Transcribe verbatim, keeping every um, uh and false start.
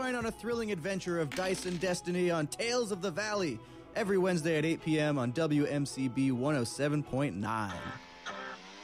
join on a thrilling adventure of dice and destiny on Tales of the Valley every Wednesday at eight p.m. on W M C B one oh seven point nine.